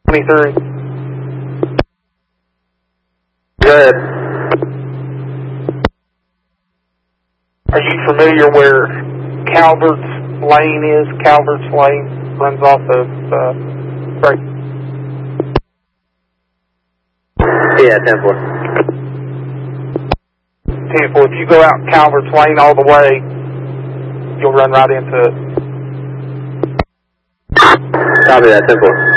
23. Go ahead. Are you familiar where Calvert's Lane is? Calvert's Lane runs off of right. Yeah, 10-4. 10-4. If you go out Calvert's Lane all the way, you'll run right into it. Copy that, 10-4.